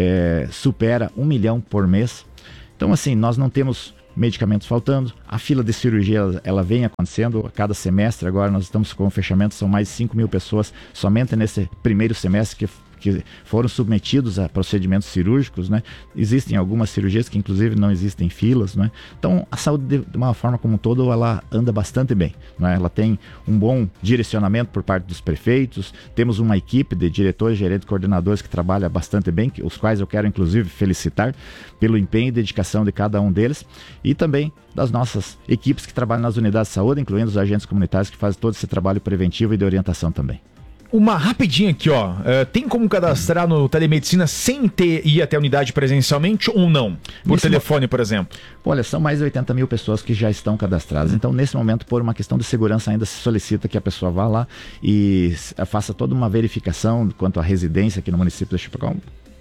supera 1 milhão por mês. Então assim, nós não temos medicamentos faltando, a fila de cirurgia ela vem acontecendo a cada semestre. Agora nós estamos com o fechamento, são mais de 5.000 pessoas somente nesse primeiro semestre que foram submetidos a procedimentos cirúrgicos, né? Existem algumas cirurgias que inclusive não existem filas, né? Então a saúde de uma forma como um todo ela anda bastante bem, né? Ela tem um bom direcionamento por parte dos prefeitos, temos uma equipe de diretores, gerentes, coordenadores que trabalha bastante bem, os quais eu quero inclusive felicitar pelo empenho e dedicação de cada um deles, e também das nossas equipes que trabalham nas unidades de saúde, incluindo os agentes comunitários que fazem todo esse trabalho preventivo e de orientação também. Uma rapidinha aqui, ó. Tem como cadastrar no telemedicina sem ir até a unidade presencialmente ou não? Por telefone, por exemplo? Olha, são mais de 80.000 pessoas que já estão cadastradas. Então, nesse momento, por uma questão de segurança, ainda se solicita que a pessoa vá lá e faça toda uma verificação quanto à residência aqui no município de Chapecó.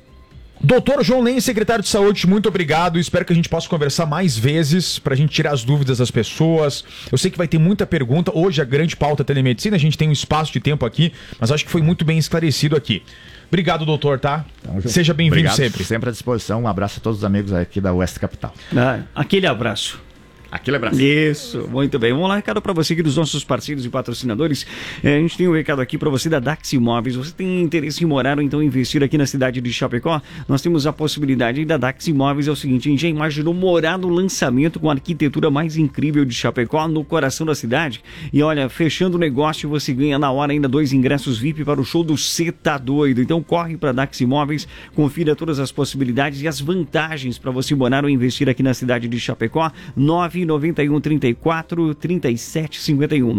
Doutor João Lenz, secretário de Saúde, muito obrigado. Espero que a gente possa conversar mais vezes para a gente tirar as dúvidas das pessoas. Eu sei que vai ter muita pergunta. Hoje a grande pauta é telemedicina, a gente tem um espaço de tempo aqui, mas acho que foi muito bem esclarecido aqui. Obrigado, doutor, tá? Seja bem-vindo sempre. Sempre à disposição. Um abraço a todos os amigos aqui da Oeste Capital. Aquele abraço. Aquele abraço. Isso, muito bem. Vamos lá, recado para você aqui dos nossos parceiros e patrocinadores. A gente tem um recado aqui para você da Dax Imóveis. Você tem interesse em morar ou então investir aqui na cidade de Chapecó? Nós temos a possibilidade da Dax Imóveis. É o seguinte, a gente já imaginou morar no lançamento com a arquitetura mais incrível de Chapecó, no coração da cidade? E olha, fechando o negócio, você ganha na hora ainda 2 ingressos VIP para o show do Cê Tá Doido. Então corre para Dax Imóveis, confira todas as possibilidades e as vantagens para você morar ou investir aqui na cidade de Chapecó. 9 99134-3751.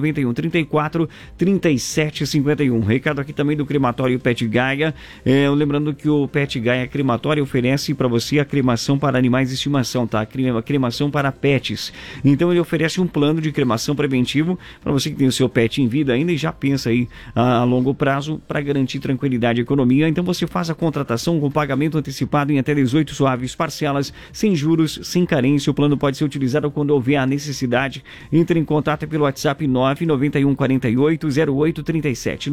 99134-3751. Recado aqui também do crematório Pet Gaia. Lembrando que o Pet Gaia Crematório oferece para você a cremação para animais de estimação, tá? Cremação para pets. Então ele oferece um plano de cremação preventivo para você que tem o seu pet em vida ainda e já pensa aí a longo prazo para garantir tranquilidade e economia. Então você faz a contratação com pagamento antecipado em até 18 suaves parcelas, sem juros, sem carência. O plano pode ser utilizado quando houver a necessidade. Entre em contato pelo WhatsApp 991480837.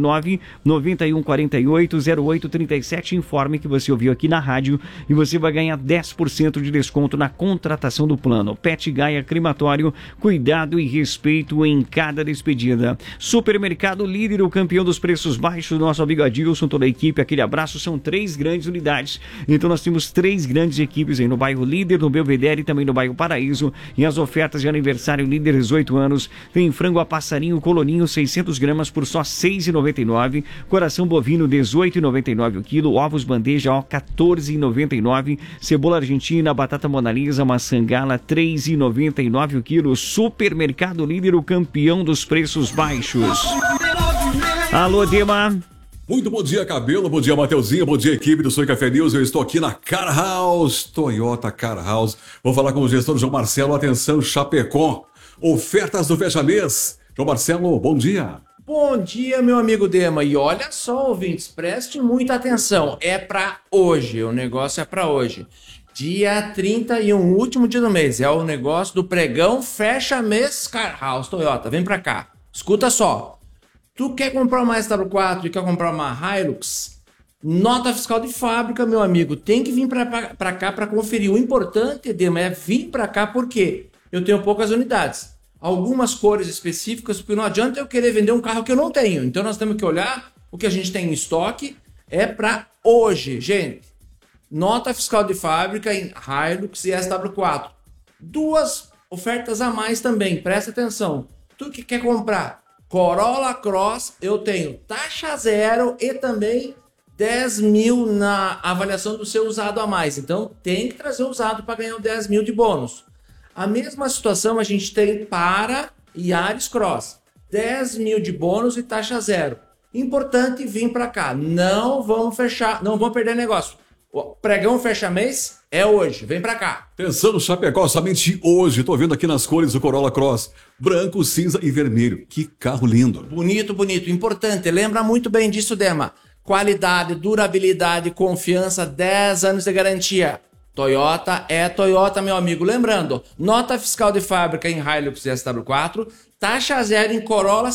991480837. Informe que você ouviu aqui na rádio e você vai ganhar 10% de desconto na contratação do plano. Pet Gaia Crematório, cuidado e respeito em cada despedida. Supermercado Líder, o campeão dos preços baixos, nosso amigo Adilson, toda a equipe, aquele abraço. São 3 grandes unidades, então nós temos 3 grandes equipes aí no bairro Líder, no Belvedere e também no bairro Paraíso. E as ofertas de aniversário Líder 18 anos, tem frango a passarinho coloninho 600 gramas por só R$ 6,99, coração bovino R$ 18,99 o quilo, ovos bandeja R$ 14,99, cebola argentina, batata monalisa, maçã gala R$ 3,99 o quilo. Supermercado Líder, o campeão dos preços baixos. Alô, Dema. Muito bom dia, Cabelo, bom dia, Mateuzinho, bom dia, equipe do Sonho Café News. Eu estou aqui na Car House, Toyota Car House. Vou falar com o gestor João Marcelo. Atenção, Chapecó, ofertas do fecha-mês. João Marcelo, bom dia. Bom dia, meu amigo Dema. E olha só, ouvintes, preste muita atenção. É para hoje, o negócio é para hoje. Dia 31, último dia do mês. É o negócio do pregão fecha-mês Car House Toyota. Vem para cá. Escuta só. Tu quer comprar uma SW4 e quer comprar uma Hilux? Nota fiscal de fábrica, meu amigo. Tem que vir para cá para conferir. O importante, Dema, é vir para cá porque eu tenho poucas unidades. Algumas cores específicas, porque não adianta eu querer vender um carro que eu não tenho. Então nós temos que olhar o que a gente tem em estoque. É para hoje, gente. Nota fiscal de fábrica em Hilux e SW4. 2 ofertas a mais também. Presta atenção. Tu que quer comprar Corolla Cross, eu tenho taxa zero e também 10 mil na avaliação do seu usado a mais. Então tem que trazer o usado para ganhar o 10 mil de bônus. A mesma situação a gente tem para Yaris Cross. 10 mil de bônus e taxa zero. Importante vir para cá. Não vamos fechar, não vamos perder negócio. O pregão fecha mês é hoje. Vem pra cá. Atenção, Chapecó, somente hoje. Tô vendo aqui nas cores do Corolla Cross. Branco, cinza e vermelho. Que carro lindo. Bonito, bonito. Importante. Lembra muito bem disso, Dema. Qualidade, durabilidade, confiança, 10 anos de garantia. Toyota é Toyota, meu amigo. Lembrando, nota fiscal de fábrica em Hilux e SW4. Taxa zero em Corolla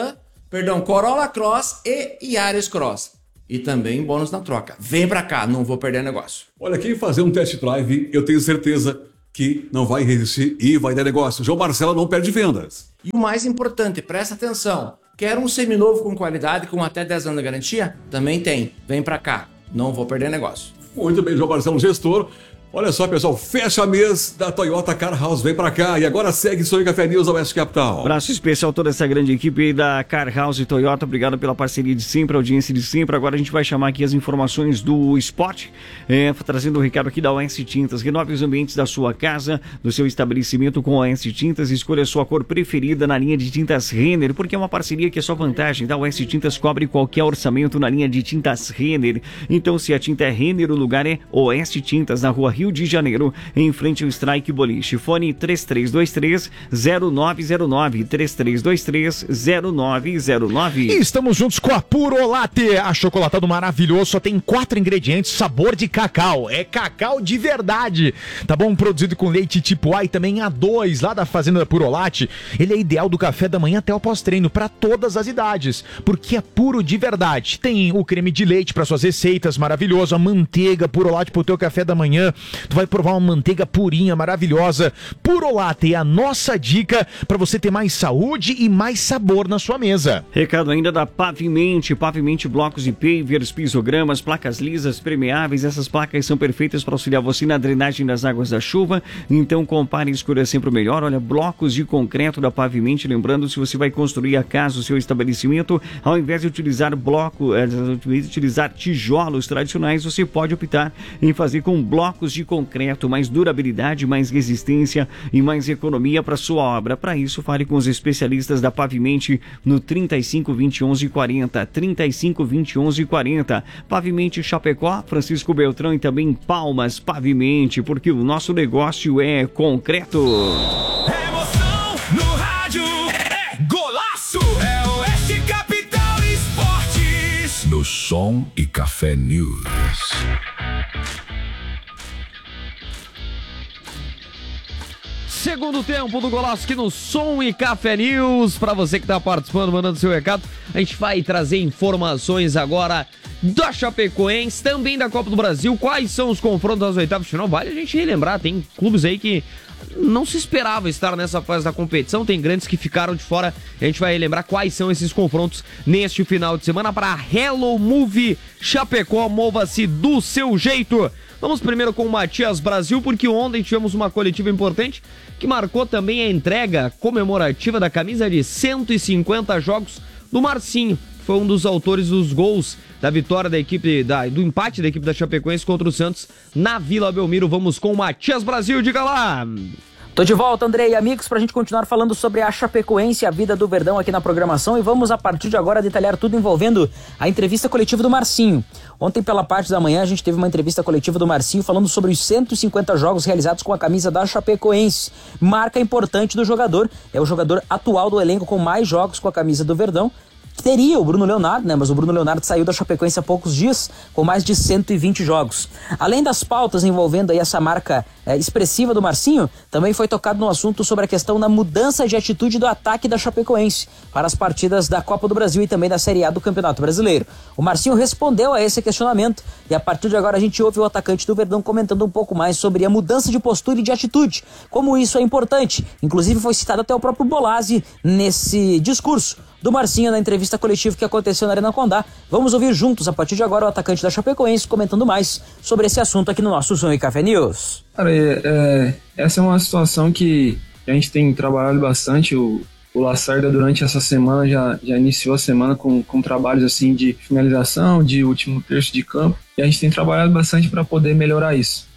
Cross e Yaris Cross. E também bônus na troca. Vem pra cá, não vou perder negócio. Olha, quem fazer um test drive, eu tenho certeza que não vai resistir e vai dar negócio. João Marcelo não perde vendas. E o mais importante, presta atenção. Quer um seminovo com qualidade, com até 10 anos de garantia? Também tem. Vem pra cá, não vou perder negócio. Muito bem, João Marcelo, gestor. Olha só, pessoal, fecha mês da Toyota Car House, vem pra cá. E agora segue Sonho Café News ao Oeste Capital. Abraço especial a toda essa grande equipe da Car House e Toyota. Obrigado pela parceria de sempre, audiência de sempre. Agora a gente vai chamar aqui as informações do esporte, trazendo o recado aqui da OS Tintas. Renove os ambientes da sua casa, do seu estabelecimento com a OS Tintas. Escolha a sua cor preferida na linha de tintas Renner, porque é uma parceria que é só vantagem. Da OS Tintas cobre qualquer orçamento na linha de tintas Renner. Então, se a tinta é Renner, o lugar é OS Tintas, na rua Rio de Janeiro, em frente ao Strike Boliche. Fone 3323-0909, 3323-0909. E estamos juntos com a Puro Latte, achocolatado maravilhoso, só tem 4 ingredientes, sabor de cacau, é cacau de verdade, tá bom? Produzido com leite tipo A e também A2, lá da fazenda da Puro Latte. Ele é ideal do café da manhã até o pós-treino, para todas as idades, porque é puro de verdade. Tem o creme de leite para suas receitas, maravilhoso, a manteiga Puro Latte pro teu café da manhã. Tu vai provar uma manteiga purinha, maravilhosa. Puro Latte é a nossa dica para você ter mais saúde e mais sabor na sua mesa. Recado ainda da Pavimente blocos e pavers, pisogramas, placas lisas, permeáveis. Essas placas são perfeitas para auxiliar você na drenagem das águas da chuva. Então compare e escolha sempre o melhor. Olha, blocos de concreto da Pavimente. Lembrando, se você vai construir a casa, o seu estabelecimento, ao invés de utilizar utilizar tijolos tradicionais, você pode optar em fazer com blocos de concreto, mais durabilidade, mais resistência e mais economia para sua obra. Para isso, fale com os especialistas da Pavimente no 35 20 11 40. 35 20 11 40. Pavimente Chapecó, Francisco Beltrão e também Palmas Pavimente, porque o nosso negócio é concreto. Emoção no rádio é golaço. É Oeste Capital Esportes. No Som e Café News. Segundo tempo do Golaço aqui no Som e Café News. Para você que tá participando, mandando seu recado, a gente vai trazer informações agora da Chapecoense, também da Copa do Brasil. Quais são os confrontos das oitavas de final? Vale a gente relembrar, tem clubes aí que não se esperava estar nessa fase da competição, tem grandes que ficaram de fora. A gente vai relembrar quais são esses confrontos neste final de semana para Hello Move Chapecó. Mova-se do seu jeito. Vamos primeiro com o Matias Brasil, porque ontem tivemos uma coletiva importante que marcou também a entrega comemorativa da camisa de 150 jogos do Marcinho, que foi um dos autores dos gols da vitória da equipe, do empate da equipe da Chapecoense contra o Santos na Vila Belmiro. Vamos com o Matias Brasil, diga lá! Tô de volta, André e amigos, pra gente continuar falando sobre a Chapecoense e a vida do Verdão aqui na programação, e vamos a partir de agora detalhar tudo envolvendo a entrevista coletiva do Marcinho. Ontem pela parte da manhã a gente teve uma entrevista coletiva do Marcinho falando sobre os 150 jogos realizados com a camisa da Chapecoense. Marca importante do jogador, é o jogador atual do elenco com mais jogos com a camisa do Verdão. Teria o Bruno Leonardo, né? Mas o Bruno Leonardo saiu da Chapecoense há poucos dias com mais de 120 jogos. Além das pautas envolvendo aí essa marca expressiva do Marcinho, também foi tocado no assunto sobre a questão da mudança de atitude do ataque da Chapecoense para as partidas da Copa do Brasil e também da Série A do Campeonato Brasileiro. O Marcinho respondeu a esse questionamento e a partir de agora a gente ouve o atacante do Verdão comentando um pouco mais sobre a mudança de postura e de atitude, como isso é importante. Inclusive foi citado até o próprio Bolazzi nesse discurso do Marcinho na entrevista coletiva que aconteceu na Arena Condá. Vamos ouvir juntos, a partir de agora, o atacante da Chapecoense comentando mais sobre esse assunto aqui no nosso Som e Café News. Cara, essa é uma situação que a gente tem trabalhado bastante. O Lacerda, durante essa semana, já iniciou a semana com trabalhos assim de finalização, de último terço de campo, e a gente tem trabalhado bastante para poder melhorar isso.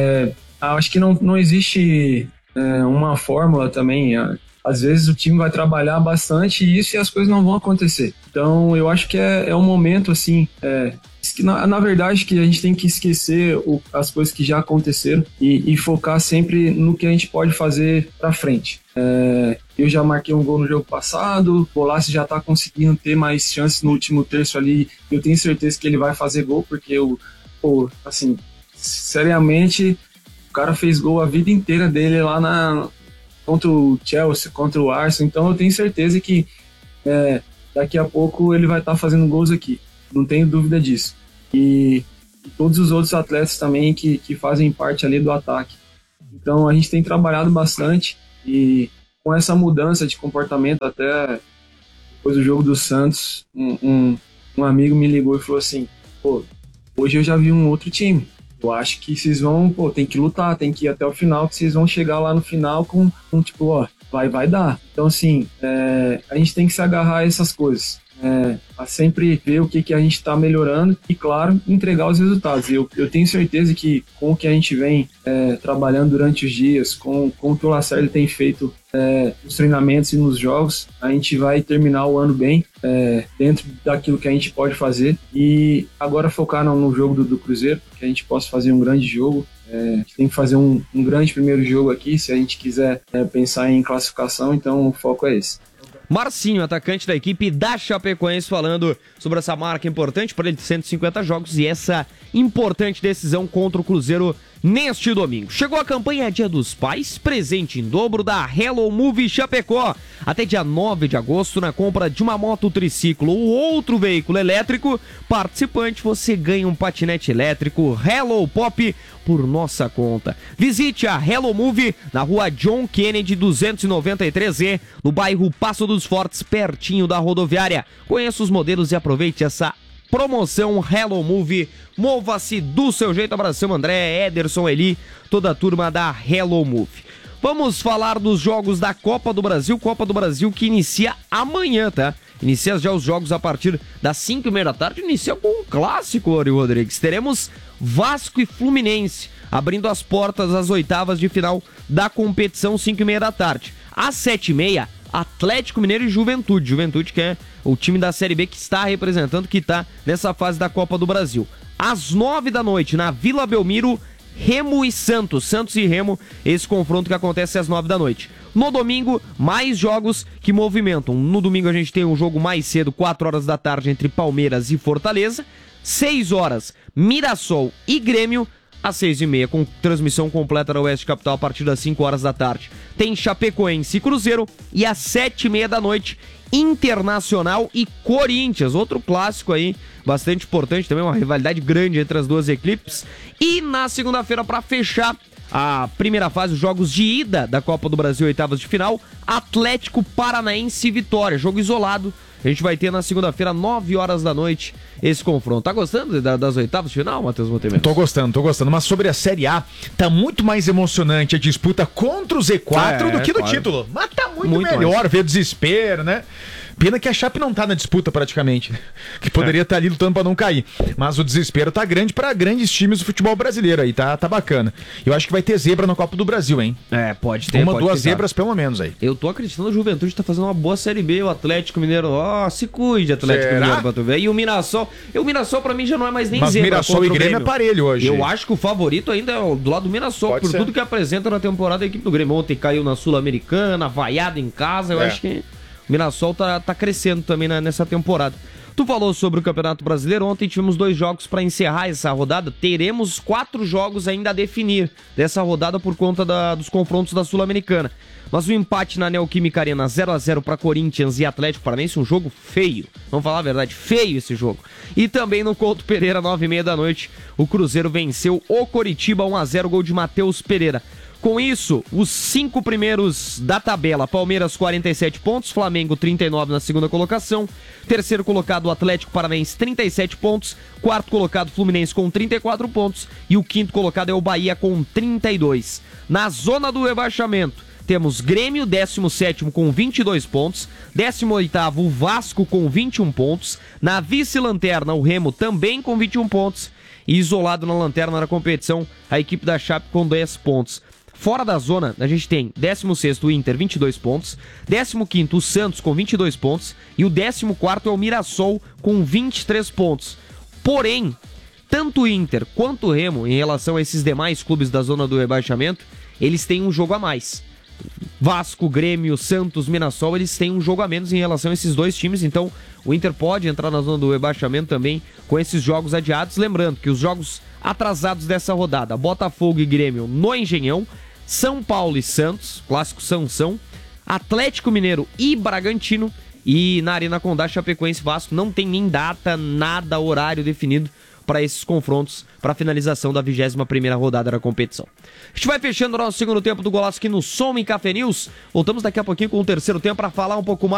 Acho que não existe uma fórmula também. Às vezes o time vai trabalhar bastante isso e as coisas não vão acontecer. Então eu acho que é um momento assim, que na verdade que a gente tem que esquecer as coisas que já aconteceram e focar sempre no que a gente pode fazer para frente. Eu já marquei um gol no jogo passado, o Bolazzi já tá conseguindo ter mais chances no último terço ali. Eu tenho certeza que ele vai fazer gol, porque assim, seriamente, o cara fez gol a vida inteira dele lá contra o Chelsea, contra o Arsenal, então eu tenho certeza que daqui a pouco ele vai estar fazendo gols aqui, não tenho dúvida disso. E todos os outros atletas também que fazem parte ali do ataque. Então a gente tem trabalhado bastante e com essa mudança de comportamento, até depois do jogo do Santos, um amigo me ligou e falou assim, hoje eu já vi um outro time. Eu acho que vocês vão, tem que lutar, tem que ir até o final, que vocês vão chegar lá no final com tipo, vai dar. Então, assim, a gente tem que se agarrar a essas coisas. A sempre ver o que a gente está melhorando e, claro, entregar os resultados. Eu tenho certeza que com o que a gente vem trabalhando durante os dias, com o que o Lacerda tem feito nos treinamentos e nos jogos, a gente vai terminar o ano bem, dentro daquilo que a gente pode fazer, e agora focar no jogo do Cruzeiro, que a gente possa fazer um grande jogo. A gente tem que fazer um grande primeiro jogo aqui, se a gente quiser pensar em classificação, então o foco é esse. Marcinho, atacante da equipe da Chapecoense, falando sobre essa marca importante para ele de 150 jogos e essa importante decisão contra o Cruzeiro neste domingo. Chegou a campanha Dia dos Pais, presente em dobro da Hello Move Chapecó. Até dia 9 de agosto, na compra de uma moto triciclo ou outro veículo elétrico participante, você ganha um patinete elétrico Hello Pop por nossa conta. Visite a Hello Move na rua John Kennedy 293E, no bairro Passo dos Fortes, pertinho da rodoviária. Conheça os modelos e aproveite essa promoção Hello Move. Mova-se do seu jeito. Abração, André, Ederson, Eli, toda a turma da Hello Move. Vamos falar dos jogos da Copa do Brasil. Copa do Brasil que inicia amanhã, tá? Inicia já os jogos a partir das 5h30 da tarde. Inicia com um clássico, Ori Rodrigues. Teremos Vasco e Fluminense abrindo as portas às oitavas de final da competição, 5h30 da tarde. Às 7h30, Atlético Mineiro e Juventude. Juventude que é o time da Série B que está representando, que está nessa fase da Copa do Brasil. Às 9 da noite, na Vila Belmiro, Remo e Santos. Santos e Remo, esse confronto que acontece às 9 da noite. No domingo, mais jogos que movimentam. No domingo a gente tem um jogo mais cedo, 4 horas da tarde, entre Palmeiras e Fortaleza. 6 horas, Mirassol e Grêmio. Às 6h30, com transmissão completa da Oeste Capital a partir das 5 horas da tarde. Tem Chapecoense e Cruzeiro. E às 7h30 da noite, Internacional e Corinthians. Outro clássico aí, bastante importante também, uma rivalidade grande entre as duas equipes. E na segunda-feira, para fechar a primeira fase, os jogos de ida da Copa do Brasil, oitavas de final, Atlético Paranaense e Vitória. Jogo isolado. A gente vai ter na segunda-feira, 9 horas da noite, esse confronto. Tá gostando das oitavas de final, Matheus Montemento? Tô gostando. Mas sobre a Série A, tá muito mais emocionante a disputa contra o Z4 do que no título. Mas tá muito melhor mais. Ver o desespero, né? Pena que a Chape não tá na disputa praticamente, que poderia estar ali lutando pra não cair. Mas o desespero tá grande pra grandes times do futebol brasileiro aí, tá bacana. Eu acho que vai ter zebra na Copa do Brasil, hein? Pode ter. Duas zebras pelo menos aí. Eu tô acreditando que o Juventude tá fazendo uma boa Série B, o Atlético Mineiro, se cuide, Atlético Mineiro, pra tu ver. E o Mirassol pra mim já não é mais nem mas zebra. Mas Mirassol e Grêmio é parelho hoje. Eu acho que o favorito ainda é do lado do Mirassol, por tudo que apresenta na temporada a equipe do Grêmio. Ontem caiu na Sul-Americana, vaiado em casa, eu acho que o Mirassol tá crescendo também nessa temporada. Tu falou sobre o Campeonato Brasileiro, ontem tivemos 2 jogos para encerrar essa rodada, teremos 4 jogos ainda a definir dessa rodada por conta dos confrontos da Sul-Americana. Mas o empate na Neoquímica Arena 0x0 para Corinthians e Atlético Paranaense, um jogo feio, vamos falar a verdade, feio esse jogo. E também no Couto Pereira, 9h30 da noite, o Cruzeiro venceu o Coritiba 1x0, gol de Matheus Pereira. Com isso, os 5 primeiros da tabela, Palmeiras 47 pontos, Flamengo 39 na segunda colocação, terceiro colocado o Atlético Paranaense 37 pontos, quarto colocado Fluminense com 34 pontos e o quinto colocado é o Bahia com 32. Na zona do rebaixamento, temos Grêmio 17º com 22 pontos, 18º o Vasco com 21 pontos, na vice-lanterna o Remo também com 21 pontos e isolado na lanterna da competição a equipe da Chape com 10 pontos. Fora da zona, a gente tem 16º o Inter, 22 pontos, 15º o Santos com 22 pontos e o 14º é o Mirassol com 23 pontos. Porém, tanto o Inter quanto o Remo, em relação a esses demais clubes da zona do rebaixamento, eles têm um jogo a mais. Vasco, Grêmio, Santos, Mirassol, eles têm um jogo a menos em relação a esses dois times, então o Inter pode entrar na zona do rebaixamento também com esses jogos adiados. Lembrando que os jogos atrasados dessa rodada, Botafogo e Grêmio no Engenhão, São Paulo e Santos, clássico Sansão, Atlético Mineiro e Bragantino, e na Arena Condá, Chapecoense e Vasco. Não tem nem data, nada, horário definido para esses confrontos, para a finalização da 21ª rodada da competição. A gente vai fechando o nosso segundo tempo do Golaço aqui no Som em Café News. Voltamos daqui a pouquinho com o terceiro tempo para falar um pouco mais